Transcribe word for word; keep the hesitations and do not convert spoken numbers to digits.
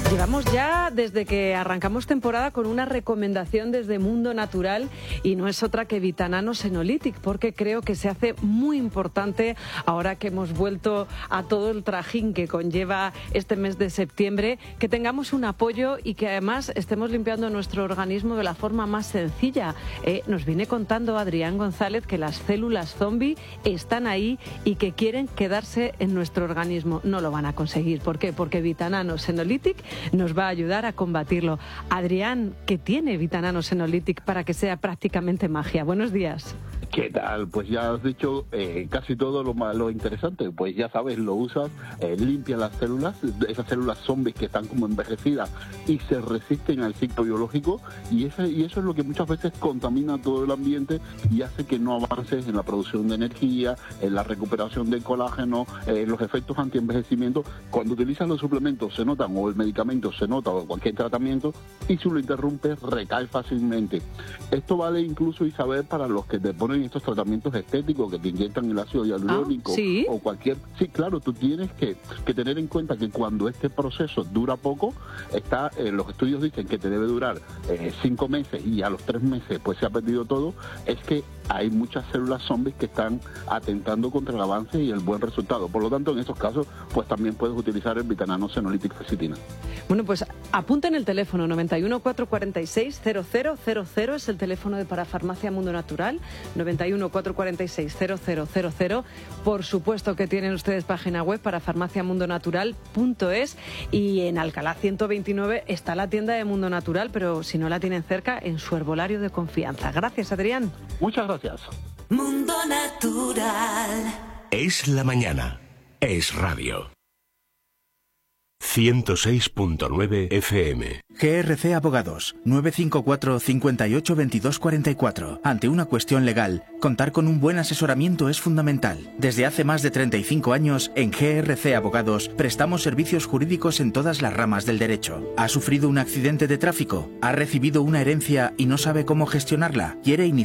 Llevamos ya desde que arrancamos temporada con una recomendación desde Mundo Natural y no es otra que Vitanano Senolytic, porque creo que se hace muy importante ahora que hemos vuelto a todo el trajín que conlleva este mes de septiembre, que tengamos un apoyo y que además estemos limpiando nuestro organismo de la forma más sencilla. Eh, nos viene contando Adrián González que las células zombie están ahí y que quieren quedarse en nuestro organismo. No lo van a conseguir. ¿Por qué? Porque Vitanano Senolytic nos va a ayudar a combatirlo. Adrián, ¿qué tiene Vitanano Senolytic para que sea prácticamente magia? Buenos días. ¿Qué tal? Pues ya has dicho eh, casi todo lo, lo interesante. Pues ya sabes, lo usas, eh, limpia las células, esas células zombies que están como envejecidas y se resisten al ciclo biológico, y, ese, y eso es lo que muchas veces contamina todo el ambiente y hace que no avances en la producción de energía, en la recuperación del colágeno, eh, los efectos antienvejecimiento. Cuando utilizas los suplementos se notan, o el medicamento se nota, o cualquier tratamiento, y si lo interrumpes recae fácilmente. Esto vale incluso, Isabel, para los que te ponen estos tratamientos estéticos, que te inyectan el ácido hialurónico, ah, ¿sí? o cualquier... Sí, claro, tú tienes que, que tener en cuenta que cuando este proceso dura poco, está eh, los estudios dicen que te debe durar eh, cinco meses y a los tres meses pues se ha perdido todo, es que hay muchas células zombies que están atentando contra el avance y el buen resultado. Por lo tanto, en esos casos, pues también puedes utilizar el Vitanano Senolytic Fecitina. Bueno, pues apunten el teléfono noventa y uno, cuatrocientos cuarenta y seis, cero cero cero cero, es el teléfono de Parafarmacia Mundo Natural, noventa y uno, cuatrocientos cuarenta y seis, cero cero cero cero. Por supuesto que tienen ustedes página web, parafarmacia mundo natural punto es, y en Alcalá ciento veintinueve está la tienda de Mundo Natural, pero si no la tienen cerca, en su herbolario de confianza. Gracias, Adrián. Muchas gracias. Mundo Natural. Es la mañana. Es radio. ciento seis punto nueve F M. G R C Abogados, nueve cinco cuatro, cinco ocho, veintidós cuarenta y cuatro. Ante una cuestión legal, contar con un buen asesoramiento es fundamental. Desde hace más de treinta y cinco años, en G R C Abogados, prestamos servicios jurídicos en todas las ramas del derecho. ¿Ha sufrido un accidente de tráfico? ¿Ha recibido una herencia y no sabe cómo gestionarla? ¿Quiere iniciar